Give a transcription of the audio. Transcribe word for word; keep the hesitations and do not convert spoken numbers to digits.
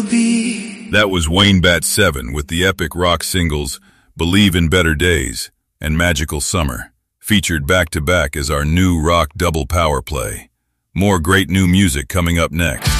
will be. That was Wayne Bat seven with the epic rock singles Believe in Better Days and Magical Summer, featured back-to-back as our new rock double power play. More great new music coming up next.